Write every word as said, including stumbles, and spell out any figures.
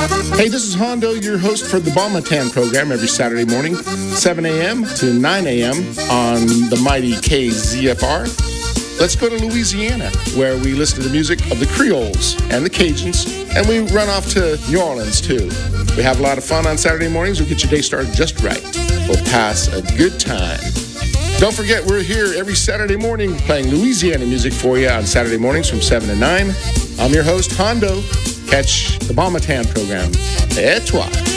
Hey, this is Hondo, your host for the Bomatan program every Saturday morning, seven a.m. to nine a.m. on the mighty K Z F R. Let's go to Louisiana, where we listen to the music of the Creoles and the Cajuns, and we run off to New Orleans, too. We have a lot of fun on Saturday mornings. We'll get your day started just right. We'll pass a good time. Don't forget, we're here every Saturday morning playing Louisiana music for you on Saturday mornings from seven to nine. I'm your host, Hondo. Catch the Bomatan program. Et toi.